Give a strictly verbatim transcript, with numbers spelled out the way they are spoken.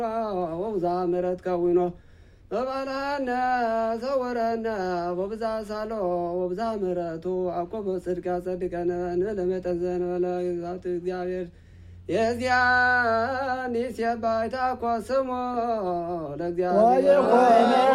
ወብዛ ምረት ከዊኖ በባላና ሰወረና ወብዛ ሳሎ ወብዛ ምረቱ አቆበ ጽድቅ ያጸድቀን ለመጠዘን ወለዛት እግዚአብሔር የዚያን ይሴባይታ ኮስሞ ለእግዚአብሔር